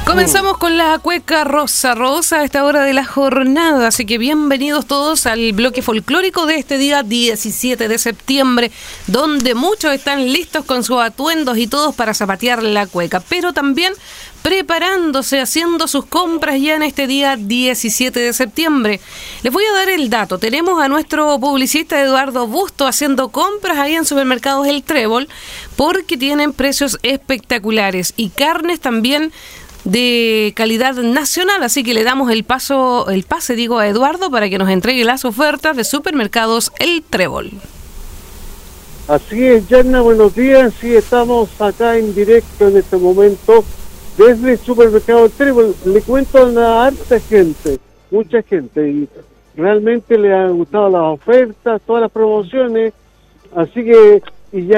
Comenzamos con la cueca rosa a esta hora de la jornada, así que bienvenidos todos al bloque folclórico de este día 17 de septiembre, donde muchos están listos con sus atuendos y todos para zapatear la cueca, pero también preparándose, haciendo sus compras ya en este día 17 de septiembre. Les voy a dar el dato. Tenemos a nuestro publicista Eduardo Busto haciendo compras ahí en Supermercados El Trébol, porque tienen precios espectaculares y carnes también de calidad nacional, así que le damos el pase a Eduardo para que nos entregue las ofertas de Supermercados El Trébol. Así es, Yanna, buenos días. Sí, estamos acá en directo en este momento desde el Supermercado El Trébol. Le cuento a la harta gente, mucha gente, y realmente le han gustado las ofertas, todas las promociones, así que, y ya